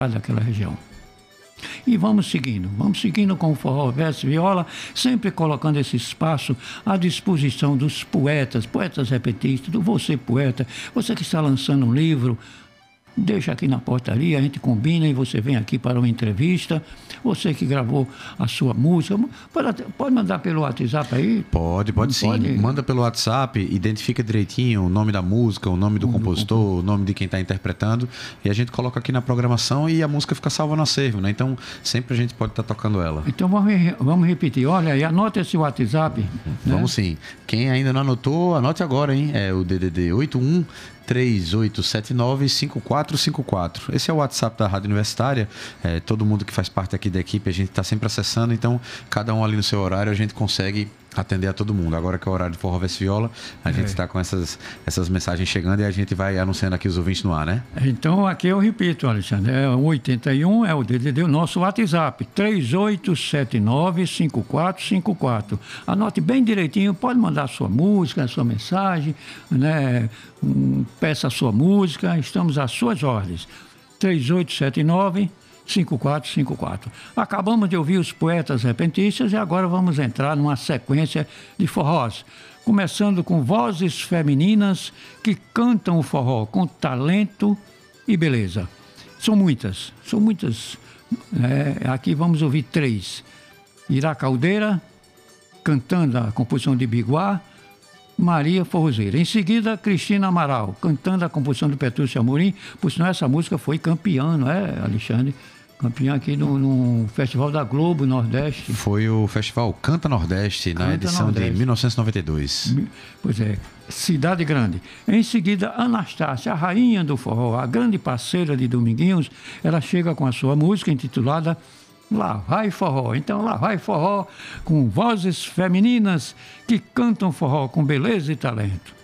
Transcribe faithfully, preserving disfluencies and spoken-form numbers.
daquela região. E vamos seguindo, vamos seguindo com o Forró Verso Viola, sempre colocando esse espaço à disposição dos poetas, poetas repetistas, do você poeta, você que está lançando um livro, deixa aqui na portaria, a gente combina e você vem aqui para uma entrevista. Você que gravou a sua música, pode, pode mandar pelo WhatsApp aí? Pode, pode sim. Pode? Manda pelo WhatsApp, identifica direitinho o nome da música, o nome do o compositor, o nome de quem está interpretando, e a gente coloca aqui na programação e a música fica salva no acervo, né? Então, sempre a gente pode estar tá tocando ela. Então, vamos, vamos repetir. Olha aí, anota esse WhatsApp. Vamos né? sim. Quem ainda não anotou, anote agora, hein? É o D D D oito um três oito sete nove cinco quatro cinco quatro. Esse é o WhatsApp da Rádio Universitária. É, todo mundo que faz parte aqui da equipe, a gente está sempre acessando, então cada um ali no seu horário a gente consegue atender a todo mundo. Agora que é o horário de Forró Verso Viola, a é. gente está com essas, essas mensagens chegando e a gente vai anunciando aqui os ouvintes no ar, né? Então aqui eu repito, Alexandre, é o oitenta e um, é o D D D, o nosso WhatsApp, três oito sete nove cinco quatro cinco quatro. Anote bem direitinho, pode mandar a sua música, a sua mensagem, né? Um, peça a sua música, estamos às suas ordens. três oito sete nove cinco quatro cinco quatro. Acabamos de ouvir os poetas repentistas e agora vamos entrar numa sequência de forrós, começando com vozes femininas que cantam o forró com talento e beleza. São muitas, são muitas. É, aqui vamos ouvir três. Ira Caldeira, cantando a composição de Biguá, Maria Forrozeira. Em seguida, Cristina Amaral, cantando a composição de Petrúcio Amorim. Por sinal, essa música foi campeã, não é, Alexandre? Campeã aqui no, no Festival da Globo Nordeste. Foi o Festival Canta Nordeste, Canta na edição Nordeste. de mil novecentos e noventa e dois. Pois é, Cidade Grande. Em seguida, Anastácia, a rainha do forró, a grande parceira de Dominguinhos, ela chega com a sua música intitulada Lá Vai Forró. Então, Lá Vai Forró, com vozes femininas que cantam forró com beleza e talento.